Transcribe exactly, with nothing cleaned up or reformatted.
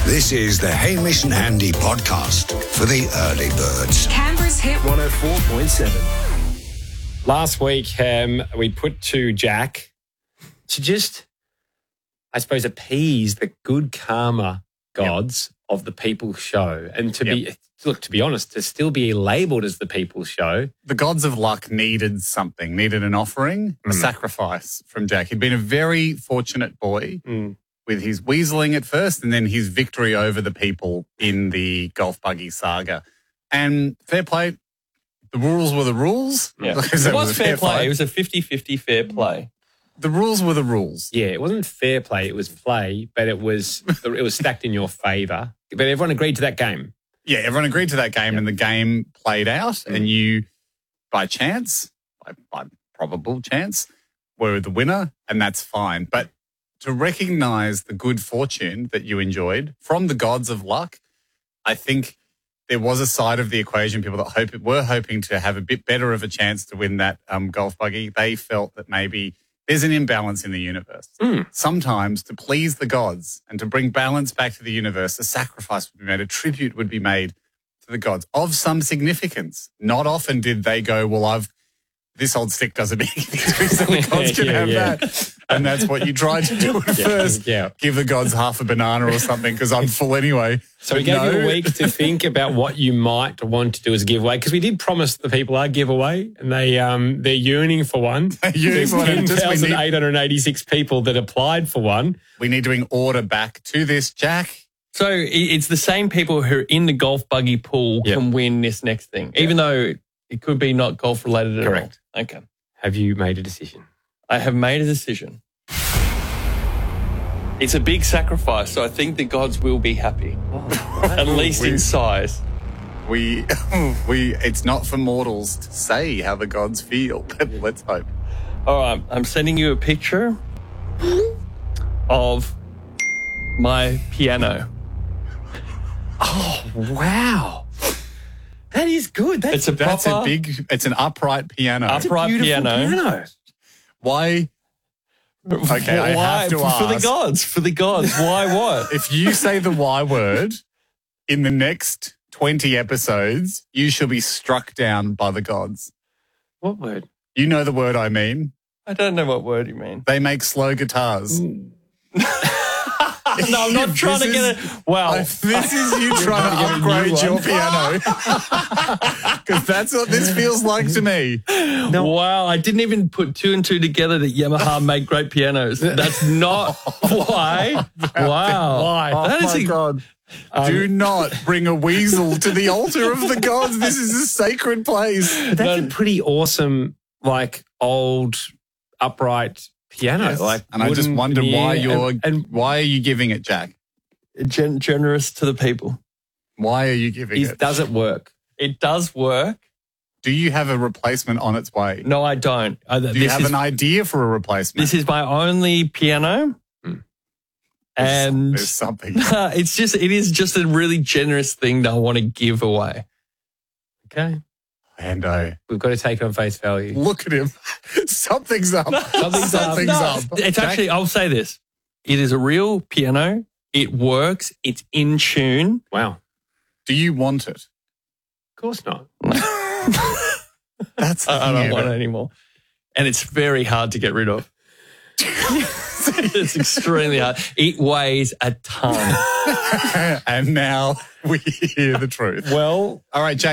This is the Hamish and Andy podcast for the early birds. Canberra's Hit one oh four point seven. Last week, um, we put to Jack to just, I suppose, appease the good karma gods yep. of the People's Show. And to yep. be, look, to be honest, to still be labelled as the People's Show. The gods of luck needed something, needed an offering, mm. a sacrifice from Jack. He'd been a very fortunate boy mm. with his weaseling at first and then his victory over the people in the golf buggy saga. And fair play. The rules were the rules. Yeah. It was, was fair play. Fight. It was a fifty-fifty fair play. The rules were the rules. Yeah, it wasn't fair play. It was play, but it was it was stacked in your favour. But everyone agreed to that game. Yeah, everyone agreed to that game, yeah. and the game played out, mm. and you, by chance, by, by probable chance, were the winner, and that's fine. But to recognise the good fortune that you enjoyed from the gods of luck, I think there was a side of the equation, people that hope were hoping to have a bit better of a chance to win that um, golf buggy. They felt that maybe there's an imbalance in the universe. Mm. Sometimes to please the gods and to bring balance back to the universe, a sacrifice would be made, a tribute would be made to the gods of some significance. Not often did they go, well, I've this old stick doesn't mean anything to me, so the gods can yeah, have yeah. that. And that's what you tried to do at yeah, first. Yeah. Give the gods half a banana or something because I'm full anyway. So we gave no. you a week to think about what you might want to do as a giveaway because we did promise the people our giveaway and they, um, they're yearning for one. There's ten thousand eight hundred eighty-six people that applied for one. We need to bring order back to this, Jack. So it's the same people who are in the golf buggy pool yep. can win this next thing, yep. even though it could be not golf related at Correct. all. Okay. Have you made a decision? I have made a decision. It's a big sacrifice, so I think the gods will be happy, oh, at least we, in size. We, we. It's not for mortals to say how the gods feel, but let's hope. All right, I'm sending you a picture of my piano. Oh, wow. That is good. That's, it's a that's proper, a big, it's an upright piano. Upright piano. piano. Why? Okay, I why? have to for, ask. For the gods, for the gods. Why what? If you say the Y word in the next twenty episodes, you shall be struck down by the gods. What word? You know the word I mean. I don't know what word you mean. They make slow guitars. Mm. No, I'm not trying to is, get it. Wow. If this is you trying to upgrade your piano. Because that's what this feels like to me. No. Wow, I didn't even put two and two together that Yamaha make great pianos. That's not why. Wow. Why? Oh, that my is a, God. Um, Do not bring a weasel to the altar of the gods. This is a sacred place. That's no. a pretty awesome, like, old, upright piano. Yes. Like, and I just wonder why you're and, and why are you giving it, Jack? Gen- generous to the people. Why are you giving Is, it? Does it work? It does work. Do you have a replacement on its way? No, I don't. I, Do you have is, an idea for a replacement? This is my only piano. Mm. And there's something. It's just it is just a really generous thing that I want to give away. Okay. Hando. We've got to take it on face value. Look at him. Something's up. Something's, Something's no, up. It's Jack? actually, I'll say this. It is a real piano. It works. It's in tune. Wow. Do you want it? Of course not. That's the I, I don't thing, want it anymore. And it's very hard to get rid of. It's extremely hard. It weighs a ton. And now we hear the truth. Well, all right, Jack.